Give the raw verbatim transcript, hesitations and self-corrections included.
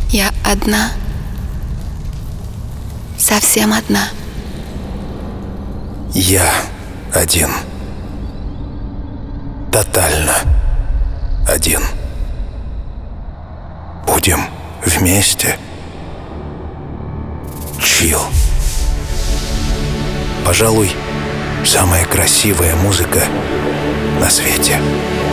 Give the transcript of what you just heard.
Я одна. Совсем одна. Я один. Тотально один. Будем вместе. Чил. Пожалуй, самая красивая музыка на свете.